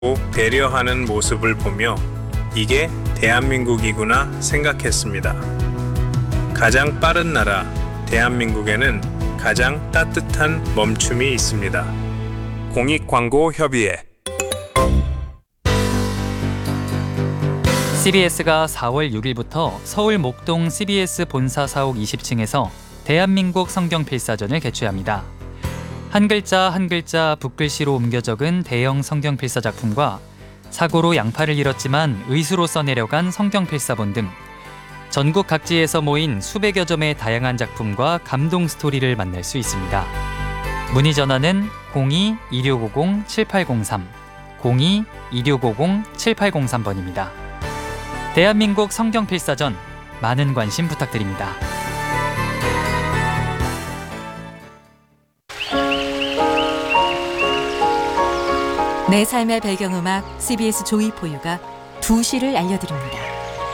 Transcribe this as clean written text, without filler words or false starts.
배려하는 모습을 보며 이게 대한민국이구나 생각했습니다. 가장 빠른 나라 대한민국에는 가장 따뜻한 멈춤이 있습니다. 공익광고협의회. CBS가 4월 6일부터 서울 목동 CBS 본사 사옥 20층에서 대한민국 성경필사전을 개최합니다. 한 글자 한 글자 붓글씨로 옮겨 적은 대형 성경필사 작품과 사고로 양팔을 잃었지만 의수로 써내려간 성경필사본 등 전국 각지에서 모인 수백여 점의 다양한 작품과 감동 스토리를 만날 수 있습니다. 문의 전화는 02-2650-7803, 02-2650-7803번입니다. 대한민국 성경필사전, 많은 관심 부탁드립니다. 내 삶의 배경음악 CBS 조이포유가 2시를 알려드립니다.